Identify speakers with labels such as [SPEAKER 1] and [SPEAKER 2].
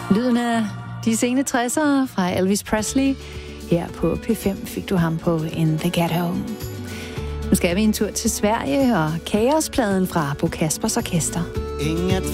[SPEAKER 1] Lyden af de sene 60'ere fra Elvis Presley. Her på P5 fik du ham på In the Ghetto. Nu skal vi en tur til Sverige og Kaospladen fra Bo Kaspers Orkester.